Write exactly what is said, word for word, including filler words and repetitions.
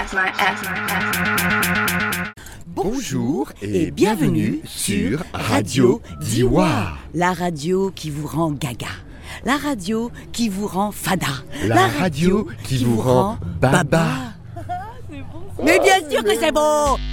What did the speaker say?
Bonjour et bienvenue sur Radio Diois, la radio qui vous rend gaga, la radio qui vous rend fada, la, la radio, radio qui, qui vous rend baba. Mais bien sûr que c'est bon.